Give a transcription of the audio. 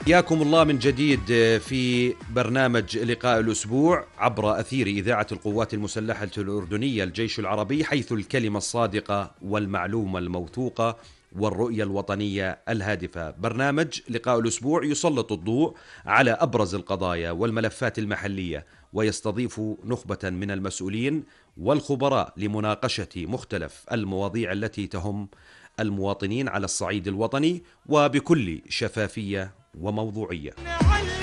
حياكم الله من جديد في برنامج لقاء الأسبوع عبر أثير إذاعة القوات المسلحة الأردنية الجيش العربي، حيث الكلمة الصادقة والمعلومة الموثوقة والرؤية الوطنية الهادفة. برنامج لقاء الأسبوع يسلط الضوء على أبرز القضايا والملفات المحلية، ويستضيف نخبة من المسؤولين والخبراء لمناقشة مختلف المواضيع التي تهم المواطنين على الصعيد الوطني وبكل شفافية وموضوعية.